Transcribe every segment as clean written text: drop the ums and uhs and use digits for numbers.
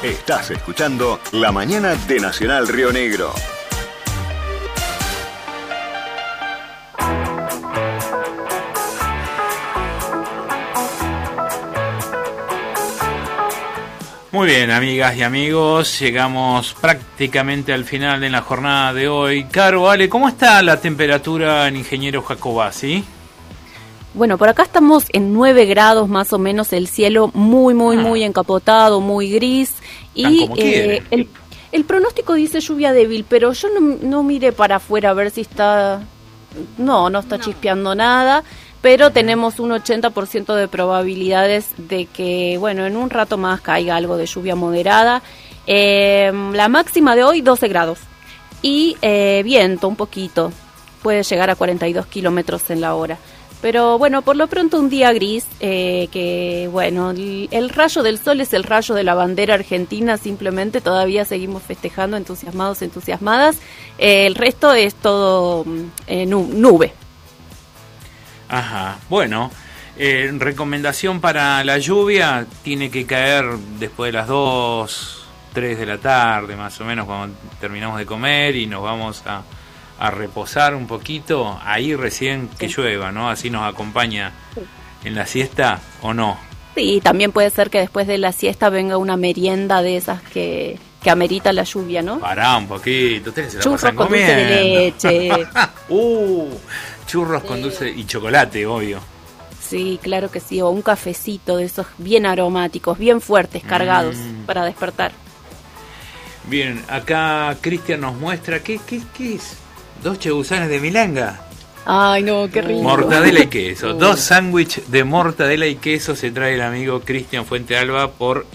Estás escuchando La Mañana de Nacional Río Negro. Muy bien, amigas y amigos, llegamos prácticamente al final de la jornada de hoy. Caro, Ale, ¿cómo está la temperatura en Ingeniero Jacobacci? Bueno, por acá estamos en 9 grados más o menos, el cielo muy encapotado, muy gris. Y el pronóstico dice lluvia débil, pero yo no miré para afuera a ver si está... No está chispeando nada. Pero tenemos un 80% de probabilidades de que, bueno, en un rato más caiga algo de lluvia moderada. La máxima de hoy, 12 grados. Y viento un poquito. Puede llegar a 42 kilómetros en la hora. Pero bueno, por lo pronto un día gris, que bueno, el rayo del sol es el rayo de la bandera argentina, simplemente todavía seguimos festejando, entusiasmados, entusiasmadas. El resto es todo nube. Ajá, bueno, recomendación para la lluvia, tiene que caer después de las 2, 3 de la tarde, más o menos, cuando terminamos de comer y nos vamos a reposar un poquito, ahí recién que llueva, ¿no? Así nos acompaña en la siesta, ¿o no? Sí, también puede ser que después de la siesta venga una merienda de esas que amerita la lluvia, ¿no? Pará un poquito, ustedes se la churros pasan con comiendo. Dulce de leche. Churros con dulce y chocolate, obvio. Sí, claro que sí, o un cafecito de esos bien aromáticos, bien fuertes, cargados, para despertar. Bien, acá Cristian nos muestra, ¿qué es? 2 chebusanes de milanga. Ay, no, qué rico. Mortadela y queso. 2 sándwiches de mortadela y queso se trae el amigo Cristian Fuente Alba por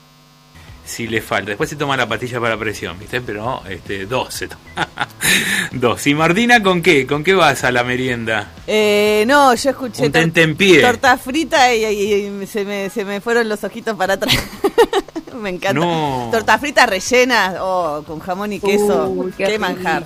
si le falta. Después se toma la pastilla para presión, ¿viste? Pero 2 se toma. 2. ¿Y Martina con qué? ¿Con qué vas a la merienda? No, yo escuché un tentempié. Torta frita y se me fueron los ojitos para atrás. Me encanta. No. Torta frita rellena, con jamón y queso. Qué manjar.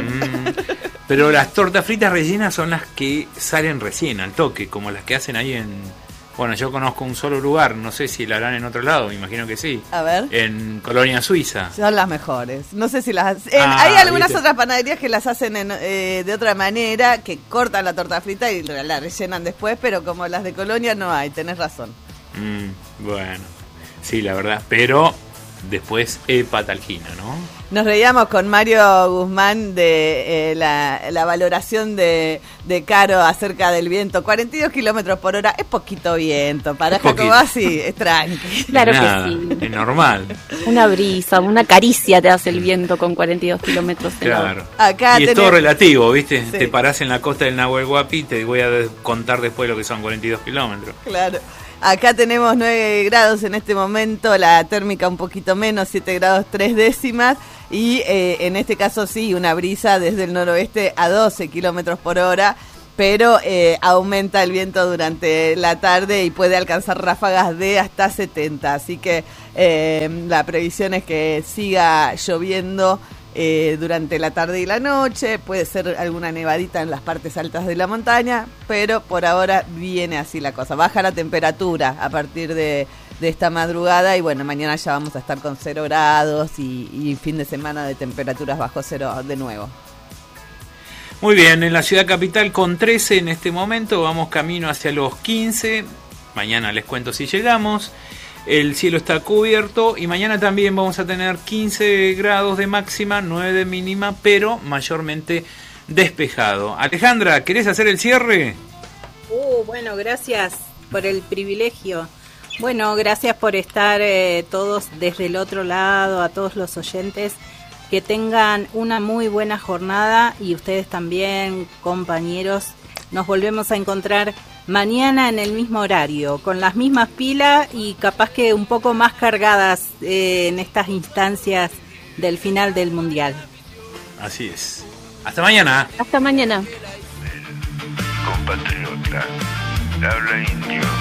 Pero las tortas fritas rellenas son las que salen recién al toque, como las que hacen ahí en... Bueno, yo conozco un solo lugar, no sé si la harán en otro lado, me imagino que sí. A ver. En Colonia Suiza. Son las mejores. No sé si las... hay algunas ¿viste? otras panaderías que las hacen de otra manera, que cortan la torta frita y la rellenan después, pero como las de Colonia no hay, tenés razón. Bueno, sí, la verdad, pero después hepatalgina, ¿no? Nos reíamos con Mario Guzmán de la valoración de Caro acerca del viento. 42 kilómetros por hora es poquito viento. Para Jacobacci es tranqui. Claro Nada, que sí. Es normal. Una brisa, una caricia te hace el viento con 42 kilómetros en la hora. Claro. Acá y es todo relativo, ¿viste? Sí. Te parás en la costa del Nahuel Huapi, te voy a contar después lo que son 42 kilómetros. Claro. Acá tenemos 9 grados en este momento, la térmica un poquito menos, 7 grados 3 décimas. Y en este caso sí, una brisa desde el noroeste a 12 kilómetros por hora, pero aumenta el viento durante la tarde y puede alcanzar ráfagas de hasta 70. Así que la previsión es que siga lloviendo durante la tarde y la noche. Puede ser alguna nevadita en las partes altas de la montaña, pero por ahora viene así la cosa. Baja la temperatura a partir de esta madrugada y bueno, mañana ya vamos a estar con 0 grados y fin de semana de temperaturas bajo cero de nuevo. Muy bien, en la ciudad capital con 13 en este momento, vamos camino hacia los 15. Mañana les cuento si llegamos. El cielo está cubierto y mañana también vamos a tener 15 grados de máxima, 9 de mínima, pero mayormente despejado. Alejandra, ¿querés hacer el cierre? Bueno, gracias por el privilegio. Bueno, gracias por estar todos desde el otro lado, a todos los oyentes. Que tengan una muy buena jornada y ustedes también, compañeros. Nos volvemos a encontrar mañana en el mismo horario, con las mismas pilas y capaz que un poco más cargadas en estas instancias del final del Mundial. Así es. Hasta mañana. Hasta mañana. Compatriota, habla indio.